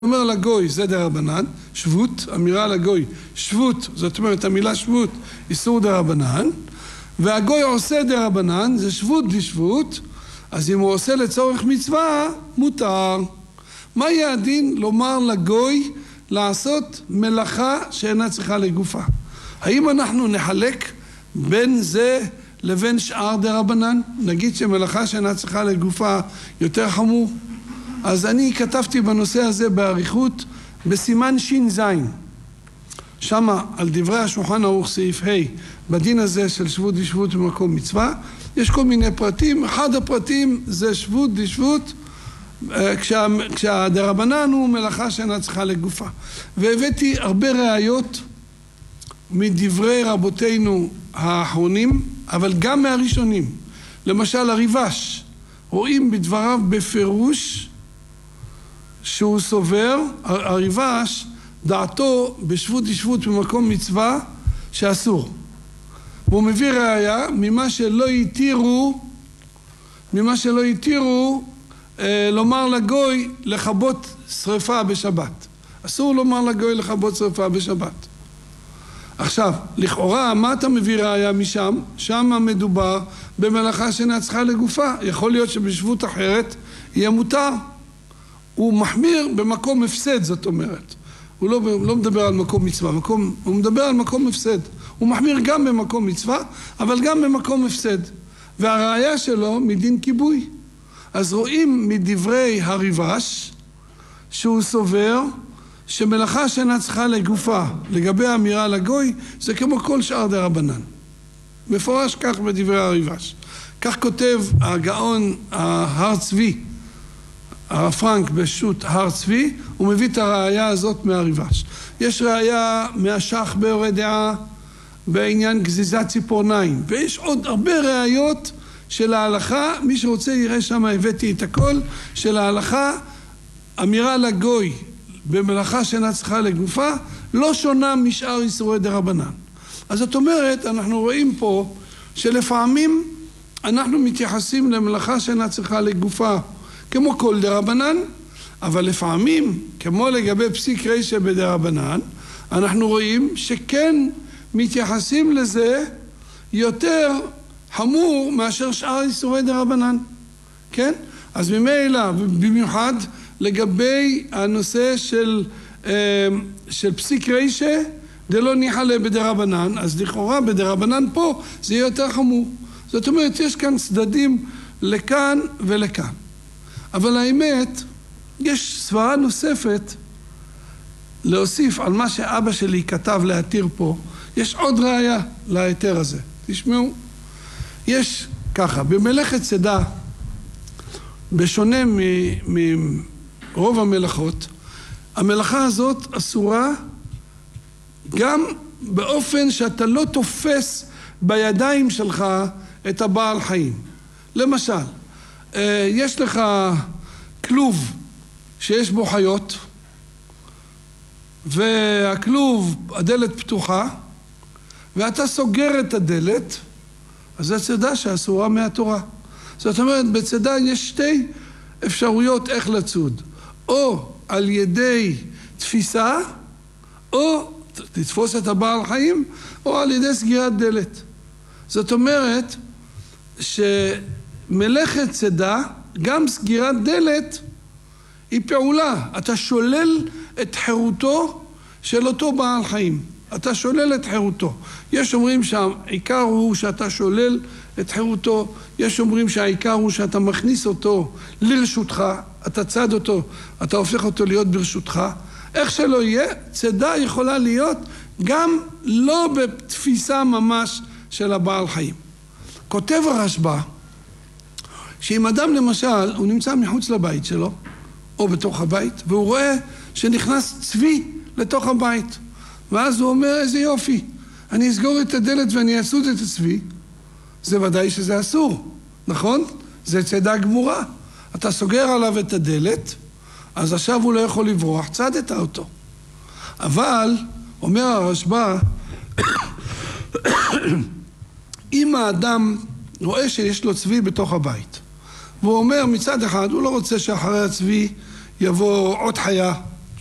אומר לגוי זה דרבנן, שבות, אמירה לגוי, שבות, זאת אומרת המילה שבות, איסור דרבנן, והגוי עושה דרבנן, זה שבות דשבות, אז אם הוא עושה לצורך מצווה, מותר. מה יהיה הדין לומר לגוי לעשות מלאכה שאינה צריכה לגופה? האם אנחנו נחלק בין זה לבין שאר דרבנן? נגיד שמלאכה שאינה צריכה לגופה יותר חמור? אז אני כתבתי בנושא הזה בעריכות בסימן ש"ז. שמה על דברי השולחן ערוך סעיף ה' בדין הזה של שבות דשבות במקום מצווה, יש כל מיני פרטים. אחד הפרטים זה שבות דשבות כשהדרבנן הוא מלאכה שאינה צריכה לגופה. והבאתי הרבה ראיות מדברי רבותינו האחרונים, אבל גם מהראשונים. למשל הריבש, רואים בדבריו בפירוש שהוא סובר, הריבש, דעתו בשבות דשבות במקום מצווה שאסור. והוא מביא ראיה ממה שלא התירו לומר לגוי לכבות שריפה בשבת. אסור לומר לגוי לכבות שריפה בשבת. עכשיו, לכאורה, מה אתה מביא ראיה משם? שם מדובר במלאכה שאינה צריכה לגופה. יכול להיות שבשבות אחרת יהיה מותר. הוא מחמיר במקום הפסד, זאת אומרת. הוא לא מדבר על מקום מצווה, הוא מדבר על מקום הפסד. הוא מחמיר גם במקום מצווה, אבל גם במקום הפסד. והראיה שלו מדין כיבוי. אז רואים מדברי הריבש שהוא סובר שמלאכה שאינה צריכה לגופה לגבי האמירה לגוי זה כמו כל שאר דרבנן. מפורש כך בדברי הריבש. כך כותב הגאון הר צבי, הרב פרנק בשו"ת הר צבי, הוא מביא את הראיה הזאת מהריבש. יש ראיה מהשח באורי דעה בעניין גזיזת ציפורניים, ויש עוד הרבה ראיות של ההלכה. מי שרוצה יראה שם, הבאתי את הכל של ההלכה. אמירה לגוי במלאכה שאינה צריכה לגופה לא שונה משאר איסורי דרבנן. אז זאת אומרת, אנחנו רואים פה שלפעמים אנחנו מתייחסים למלאכה שאינה צריכה לגופה כמו כל דרבנן, אבל לפעמים, כמו לגבי פסיק רישא בדרבנן, אנחנו רואים שכן מתייחסים לזה יותר חמור מאשר שאר איסורי דרבנן. כן? אז ממילא, במיוחד לגבי הנושא של פסיק רישא, דלא ניחא בדרבנן, אז לכאורה בדרבנן פה זה יהיה יותר חמור. זאת אומרת, יש כאן צדדים לכאן ולכאן. אבל האמת, יש סברה נוספת להוסיף על מה שאבא שלי כתב להתיר פה. יש עוד ראיה להיתר הזה. תשמעו, יש ככה, במלאכת צידה, בשונה מרוב המלאכות, המלאכה הזאת אסורה גם באופן שאתה לא תופס בידיים שלך את הבעל חיים. למשל, יש לך כלוב שיש בו חיות, והכלוב, הדלת פתוחה, ואתה סוגר את הדלת, אז זה צידה שאסורה מהתורה. זאת אומרת, בצידה יש שתי אפשרויות איך לצוד. או על ידי תפיסה, או לתפוס את הבעל חיים, או על ידי סגירת דלת. זאת אומרת, שמלאכת צידה, גם סגירת דלת, היא פעולה. אתה שולל את חירותו של אותו בעל חיים. אתה שולל את חירותו. יש אומרים שהעיקר הוא שאתה שולל את חירותו, יש אומרים שהעיקר הוא שאתה מכניס אותו לרשותך, אתה צד אותו, אתה הופך אותו להיות ברשותך. איך שלא יהיה, צידה יכולה להיות גם לא בתפיסה ממש של הבעל חיים. כותב הרשב"א, שאם אדם למשל, הוא נמצא מחוץ לבית שלו, או בתוך הבית, והוא רואה שנכנס צבי לתוך הבית, ואז הוא אומר, איזה יופי, אני אסגור את הדלת ואני אצוד את הצבי, זה ודאי שזה אסור, נכון? זה צידה גמורה. אתה סוגר עליו את הדלת, אז עכשיו הוא לא יכול לברוח, צדת אותו. אבל, אומר הרשב"א, אם האדם רואה שיש לו צבי בתוך הבית, והוא אומר מצד אחד, הוא לא רוצה שאחרי הצבי יבוא עוד חיה,